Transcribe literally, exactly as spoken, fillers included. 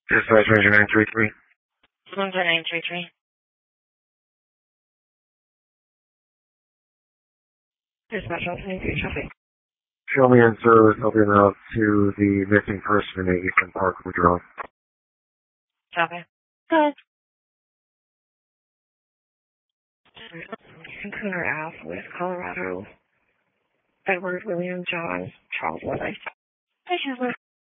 Dispatch Ranger nine three three. one four nine three three. Dispatch Alpha nine three traffic. Show me in service helping out to the missing person at Eastern Park Woodrow. Copy. Good. Cooner Ave with Colorado. Edward William John Charles Willis. Hey, Chandler.